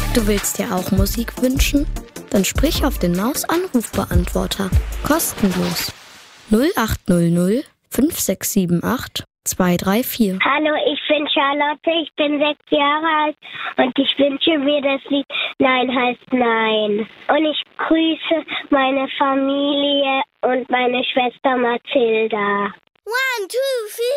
Du willst dir auch Musik wünschen? Dann sprich auf den Maus-Anrufbeantworter. Kostenlos. 0800 5678 234. Hallo, ich bin Charlotte, ich bin 6 Jahre alt und ich wünsche mir das Lied Nein heißt Nein. Und ich grüße meine Familie und meine Schwester Mathilda. 1, 2, 3